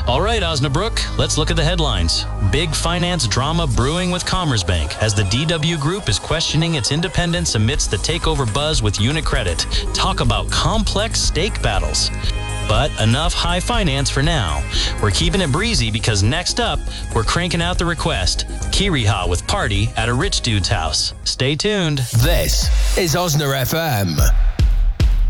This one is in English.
All right, Osnabrück, let's look at the headlines. Big finance drama brewing with Commerzbank as the DW Group is questioning its independence amidst the takeover buzz with UniCredit. Talk about complex stake battles. But enough high finance for now. We're keeping it breezy because next up, we're cranking out the request. Kiriha with Party at a rich dude's house. Stay tuned. This is Osna FM.